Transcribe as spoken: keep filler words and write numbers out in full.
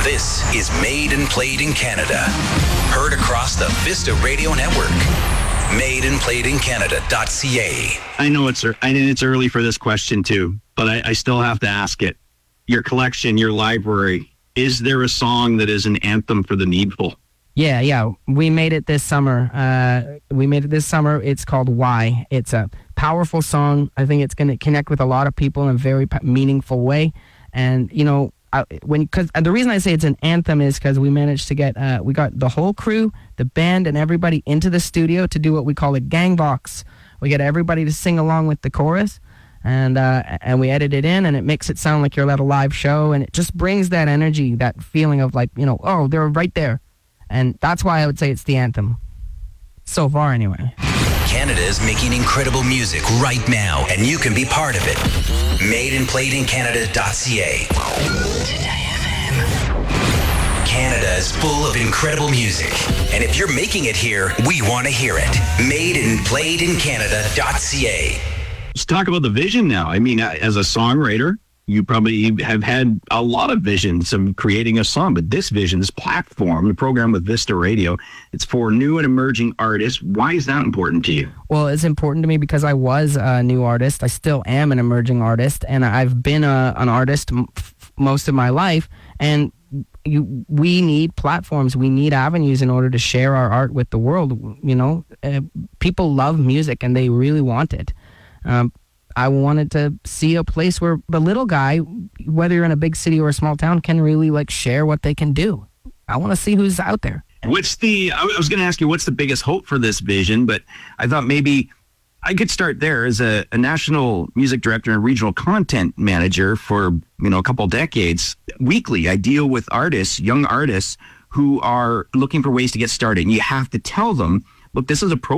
This is Made and Played in Canada. Heard across the Vista Radio Network. made and played in canada dot c a. I know it's I know it's early for this question too, but I, I still have to ask it. Your collection, your library, is there a song that is an anthem for the Needful? Yeah, yeah. We made it this summer. Uh, we made it this summer. It's called Why. It's a powerful song. I think it's going to connect with a lot of people in a very meaningful way. And, you know, I, when because the reason I say it's an anthem is because we managed to get, uh, we got the whole crew, the band, and everybody into the studio to do what we call a gang box. We get everybody to sing along with the chorus. And uh, and we edit it in, and it makes it sound like you're at a live show, and it just brings that energy, that feeling of like, you know, oh, they're right there. And that's why I would say it's the anthem. So far, anyway. Canada is making incredible music right now, and you can be part of it. made and played in canada dot c a. Canada is full of incredible music, and if you're making it here, we want to hear it. made and played in canada dot c a. Let's talk about the vision now. I mean, as a songwriter, you probably have had a lot of visions of creating a song, but this vision, this platform, the program with Vista Radio, it's for new and emerging artists. Why is that important to you? Well, it's important to me because I was a new artist. I still am an emerging artist, and I've been a, an artist m- most of my life. And you, we need platforms. We need avenues in order to share our art with the world. You know, uh, people love music, and they really want it. Um, I wanted to see a place where the little guy, whether you're in a big city or a small town, can really like share what they can do. I want to see who's out there. What's the, I was going to ask you, what's the biggest hope for this vision? But I thought maybe I could start there. As a, a national music director and regional content manager for, you know, a couple decades. Weekly, I deal with artists, young artists who are looking for ways to get started. And you have to tell them, look, this is a pro